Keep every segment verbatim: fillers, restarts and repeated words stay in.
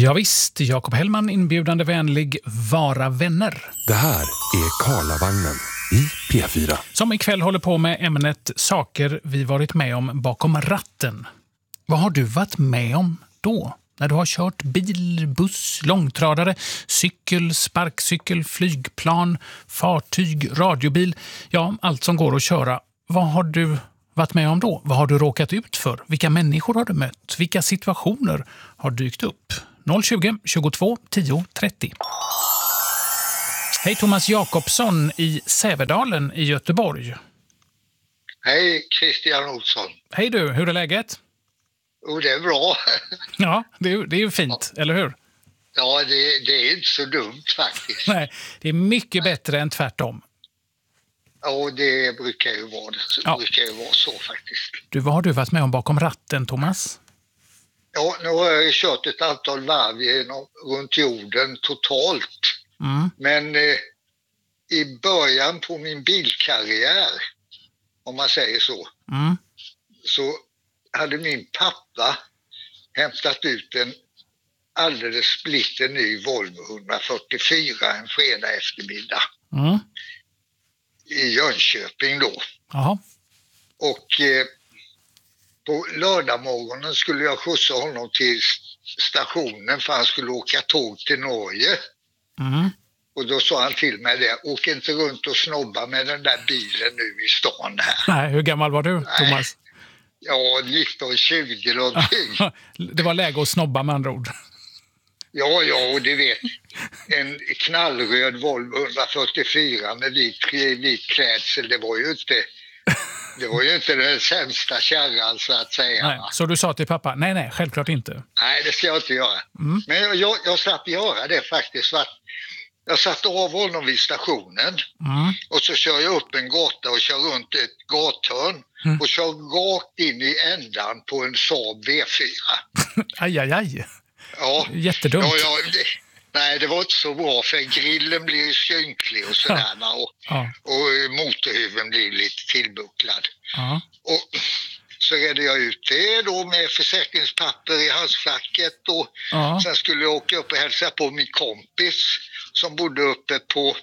Ja visst, Jakob Hellman, inbjudande vänlig, vara vänner. Det här är Karlavagnen i P fyra. Som ikväll håller på med ämnet saker vi varit med om bakom ratten. Vad har du varit med om då? När du har kört bil, buss, långtradare, cykel, sparkcykel, flygplan, fartyg, radiobil. Ja, allt som går att köra. Vad har du varit med om då? Vad har du råkat ut för? Vilka människor har du mött? Vilka situationer har dykt upp? noll tjugo, tjugotvå, tio, trettio. Hej Thomas Jakobsson i Sävedalen i Göteborg. Hej Christian Olsson. Hej du, hur är läget? Jo, det är bra. Ja, det är, det är ju fint, ja. Eller hur? Ja, det, det är inte så dumt faktiskt. Nej, det är mycket bättre än tvärtom. Ja, det brukar ju vara, det ja. brukar ju vara så faktiskt. Du, vad har du varit med om bakom ratten, Thomas? Ja, nu har jag ju kört ett antal varv genom, runt jorden totalt. Mm. Men eh, i början på min bilkarriär, om man säger så, mm. så hade min pappa hämtat ut en alldeles splitter ny Volvo etthundrafyrtiofyra en fredag eftermiddag. Mm. I Jönköping då. Aha. Och eh, på lördagmorgonen skulle jag skjutsa honom till stationen för han skulle åka tåg till Norge. Mm. Och då sa han till mig det, åk inte runt och snobba med den där bilen nu i stan här. Nej, hur gammal var du, Thomas? Nej. Ja, nitton tjugo någonting. Det var läge att snobba med andra ord. Ja, ja, och du vet, en knallröd Volvo etthundrafyrtiofyra med vit, vit klädsel, det var ju inte, det var ju inte den sämsta kärran så att säga. Nej, så du sa till pappa, nej, nej, självklart inte. Nej, det ska jag inte göra. Mm. Men jag, jag, jag satt göra det faktiskt. För att jag satt av honom vid stationen Mm. och så kör jag upp en gata och kör runt ett gathörn Mm. och kör rakt in i ändan på en Saab V fyra. Aj, aj, aj. Ja. Jättedumt. Ja, ja, det, nej, det var inte så bra för grillen blir ju synklig och sådär. Ja. Och, ja. och motorhuven blir lite tillbucklad. Ja. Och så redde jag ut det då med försäkringspapper i halsfacket och ja. sen skulle jag åka upp och hälsa på min kompis som bodde uppe på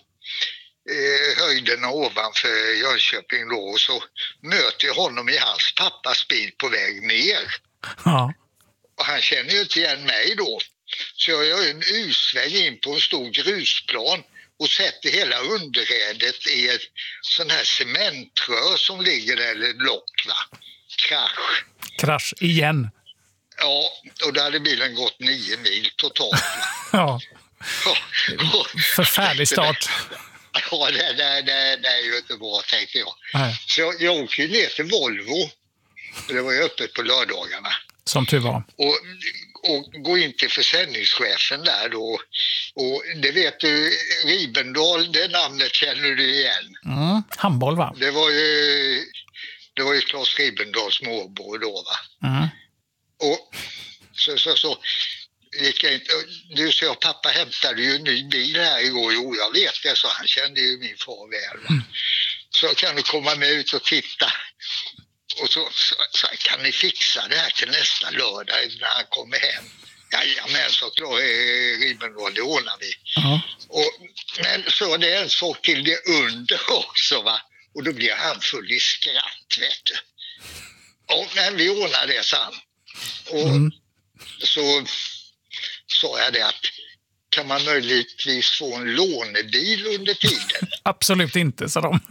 eh, höjderna ovanför Jönköping då, och så möter jag honom i hans pappas bil på väg ner. Ja. Och han känner ju inte igen mig då. Så jag gör en U-sväng in på en stor grusplan och sätter hela underredet i ett sån här cementrör som ligger där, eller lock va. Krasch. Krasch igen. Ja, och då hade bilen gått nio mil totalt. Ja. Ja. Förfärlig start. Ja, det, det, det, det är ju inte bra, tänkte jag. Nej. Så jag, jag åker ner till Volvo. Det var ju öppet på lördagarna. Som tur var. Och, och gå in till försäljningschefen där då. Och det vet du, Ribendal, det namnet känner du igen. Mm. Handboll va? Det var ju, det var ju Claes Ribendals morbror då va. Mm. Och så, så, så gick jag inte, du sa pappa hämtade ju en ny bil här igår. Jo, jag vet det, så han kände ju min far väl. Mm. Så kan du komma med ut och titta. Och så, så, så kan ni fixa det här till nästa lördag när han kommer hem. Jajamän, så klart, Ribendal, det ordnar vi. Ja. Och, men så det är en sak till det under också va. Och då blir han full i skratt, vet du. Och, men vi ordnar det sen. Och mm. så sa jag det att kan man möjligtvis få en lånebil under tiden? Absolut inte, sa de.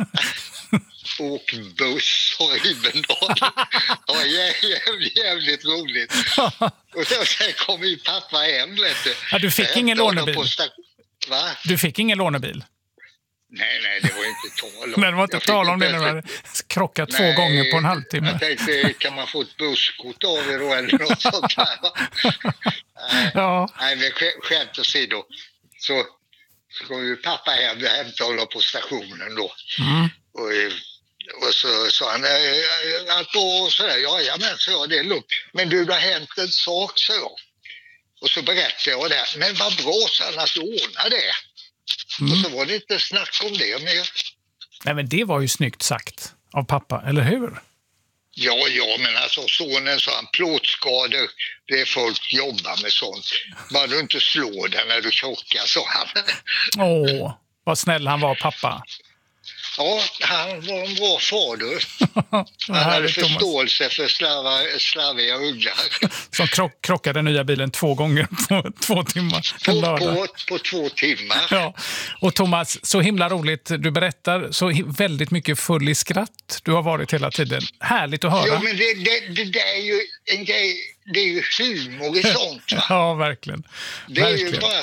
Och buss och Ribendal. Ja, jävligt, jävligt roligt. Och så, sen kom ju pappa hem, vet du. Ja, du fick ingen lånebil? Va? Du fick ingen lånebil? Nej, nej, det var inte tal om. Nej, det var inte tal om det när du hade krockat två gånger på en halvtimme. Jag tänkte, kan man få ett busskort av er då eller något sånt där? Nej, ja. nej, men skämt åsido. Så, så kom ju pappa hem och hämtade honom på stationen då. Mm. Och, och så sa han att då sådär, ja, ja men så det är lugnt. Men du, det har hänt en sak, så jag. Och så berättade jag det. Men vad bra, så annars ordnar det. Mm. Och så var det inte snack om det mer. Nej, men det var ju snyggt sagt av pappa, eller hur? Ja, ja, men alltså sonen sa han, plåtskador, det är folk jobbar med sånt. Bara du inte slår den när du krockar, sa han. Åh, vad snäll han var, pappa. Ja, han var en bra fader. Han hade förståelse för slarva, slarviga uggar. Som krock, krockade nya bilen två gånger på två timmar. På, på, på två timmar. Ja. Och Thomas, så himla roligt. Du berättar så hi- väldigt mycket full i skratt. Du har varit hela tiden. Härligt att höra. Ja, men det, det, det där är ju en grej, det är ju humor i sånt, va? Ja, verkligen. Det är verkligen. ju bara